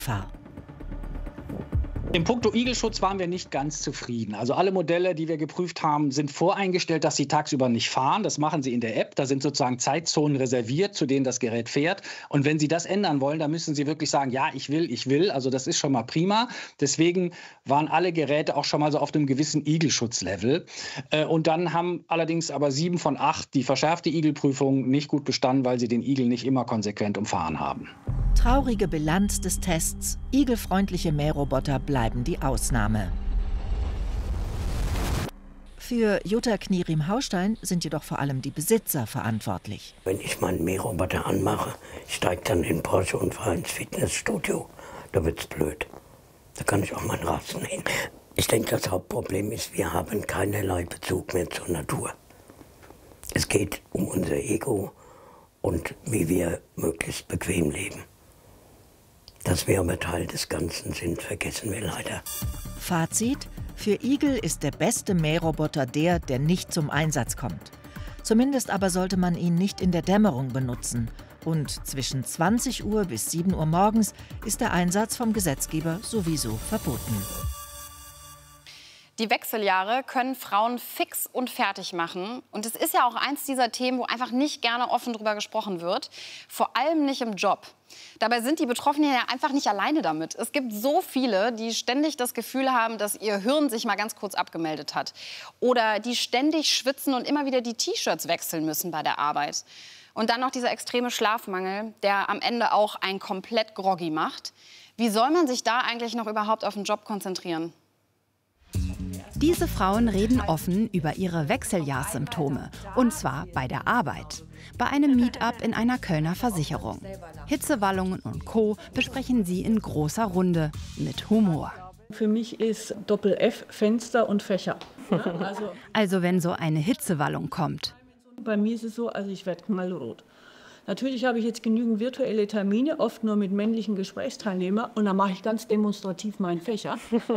Fahr. Im Punkto Igelschutz waren wir nicht ganz zufrieden. Also alle Modelle, die wir geprüft haben, sind voreingestellt, dass sie tagsüber nicht fahren. Das machen sie in der App. Da sind sozusagen Zeitzonen reserviert, zu denen das Gerät fährt. Und wenn Sie das ändern wollen, dann müssen Sie wirklich sagen, ja, ich will, ich will. Also das ist schon mal prima. Deswegen waren alle Geräte auch schon mal so auf einem gewissen Igelschutzlevel. Und dann haben allerdings aber 7 von 8 die verschärfte Igelprüfung nicht gut bestanden, weil sie den Igel nicht immer konsequent umfahren haben. Traurige Bilanz des Tests. Igelfreundliche Mähroboter bleiben die Ausnahme. Für Jutta Knierim-Haustein sind jedoch vor allem die Besitzer verantwortlich. Wenn ich meinen Mähroboter anmache, steige dann in Porsche und fahre ins Fitnessstudio, da wird's blöd. Da kann ich auch meinen Rasen nehmen. Ich denke, das Hauptproblem ist, wir haben keinerlei Bezug mehr zur Natur. Es geht um unser Ego und wie wir möglichst bequem leben. Dass wir aber Teil des Ganzen sind, vergessen wir leider. Fazit: Für Igel ist der beste Mähroboter der nicht zum Einsatz kommt. Zumindest aber sollte man ihn nicht in der Dämmerung benutzen. Und zwischen 20 Uhr bis 7 Uhr morgens ist der Einsatz vom Gesetzgeber sowieso verboten. Die Wechseljahre können Frauen fix und fertig machen. Und es ist ja auch eins dieser Themen, wo einfach nicht gerne offen drüber gesprochen wird. Vor allem nicht im Job. Dabei sind die Betroffenen ja einfach nicht alleine damit. Es gibt so viele, die ständig das Gefühl haben, dass ihr Hirn sich mal ganz kurz abgemeldet hat. Oder die ständig schwitzen und immer wieder die T-Shirts wechseln müssen bei der Arbeit. Und dann noch dieser extreme Schlafmangel, der am Ende auch einen komplett groggy macht. Wie soll man sich da eigentlich noch überhaupt auf den Job konzentrieren? Diese Frauen reden offen über ihre Wechseljahrssymptome. Und zwar bei der Arbeit. Bei einem Meetup in einer Kölner Versicherung. Hitzewallungen und Co. besprechen sie in großer Runde mit Humor. Für mich ist Doppel-F Fenster und Fächer. Also wenn so eine Hitzewallung kommt. Bei mir ist es so, also ich werde knallrot. Natürlich habe ich jetzt genügend virtuelle Termine, oft nur mit männlichen Gesprächsteilnehmern. Und dann mache ich ganz demonstrativ meinen Fächer.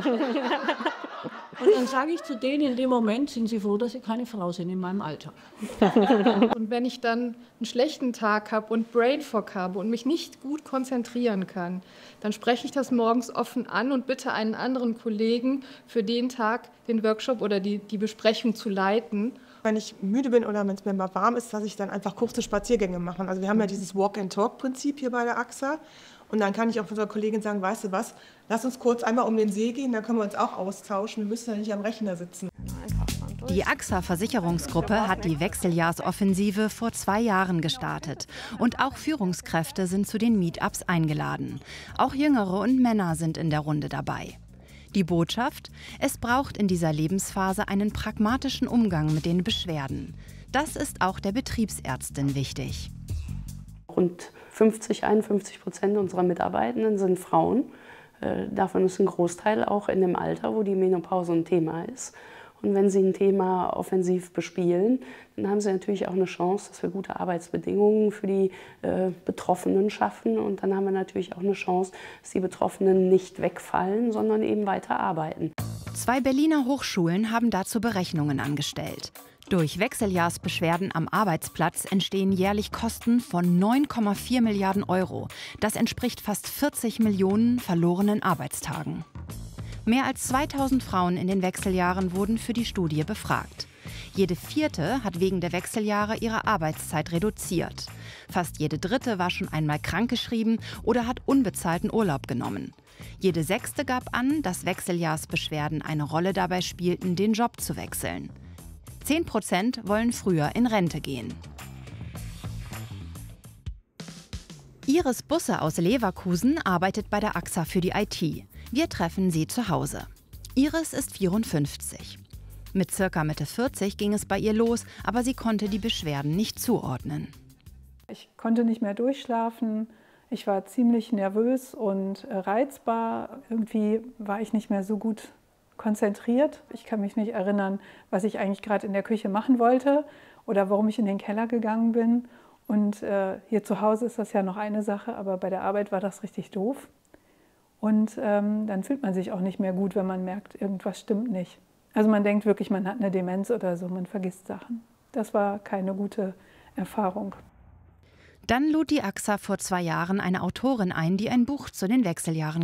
Und dann sage ich zu denen in dem Moment, sind Sie froh, dass Sie keine Frau sind in meinem Alter. Und wenn ich dann einen schlechten Tag habe und Brain Fog habe und mich nicht gut konzentrieren kann, dann spreche ich das morgens offen an und bitte einen anderen Kollegen für den Tag den Workshop oder die Besprechung zu leiten. Wenn ich müde bin oder wenn es mir mal warm ist, dass ich dann einfach kurze Spaziergänge mache. Also wir haben ja dieses Walk-and-Talk-Prinzip hier bei der AXA. Und dann kann ich auch unserer Kollegin sagen, weißt du was, lass uns kurz einmal um den See gehen, dann können wir uns auch austauschen. Wir müssen ja nicht am Rechner sitzen. Die AXA Versicherungsgruppe hat die Wechseljahrsoffensive vor 2 Jahren gestartet. Und auch Führungskräfte sind zu den Meetups eingeladen. Auch Jüngere und Männer sind in der Runde dabei. Die Botschaft: Es braucht in dieser Lebensphase einen pragmatischen Umgang mit den Beschwerden. Das ist auch der Betriebsärztin wichtig. Rund 51% unserer Mitarbeitenden sind Frauen. Davon ist ein Großteil auch in dem Alter, wo die Menopause ein Thema ist. Und wenn sie ein Thema offensiv bespielen, dann haben sie natürlich auch eine Chance, dass wir gute Arbeitsbedingungen für die Betroffenen schaffen. Und dann haben wir natürlich auch eine Chance, dass die Betroffenen nicht wegfallen, sondern eben weiter arbeiten. 2 Berliner Hochschulen haben dazu Berechnungen angestellt. Durch Wechseljahrsbeschwerden am Arbeitsplatz entstehen jährlich Kosten von 9,4 Milliarden Euro. Das entspricht fast 40 Millionen verlorenen Arbeitstagen. Mehr als 2000 Frauen in den Wechseljahren wurden für die Studie befragt. Jede 4. hat wegen der Wechseljahre ihre Arbeitszeit reduziert. Fast jede 3. war schon einmal krankgeschrieben oder hat unbezahlten Urlaub genommen. Jede 6. gab an, dass Wechseljahrsbeschwerden eine Rolle dabei spielten, den Job zu wechseln. 10% wollen früher in Rente gehen. Iris Busse aus Leverkusen arbeitet bei der AXA für die IT. Wir treffen sie zu Hause. Iris ist 54. Mit circa Mitte 40 ging es bei ihr los, aber sie konnte die Beschwerden nicht zuordnen. Ich konnte nicht mehr durchschlafen. Ich war ziemlich nervös und reizbar. Irgendwie war ich nicht mehr so gut konzentriert. Ich kann mich nicht erinnern, was ich eigentlich gerade in der Küche machen wollte oder warum ich in den Keller gegangen bin. Und hier zu Hause ist das ja noch eine Sache, aber bei der Arbeit war das richtig doof. Und dann fühlt man sich auch nicht mehr gut, wenn man merkt, irgendwas stimmt nicht. Also man denkt wirklich, man hat eine Demenz oder so, man vergisst Sachen. Das war keine gute Erfahrung. Dann lud die AXA vor 2 Jahren eine Autorin ein, die ein Buch zu den Wechseljahren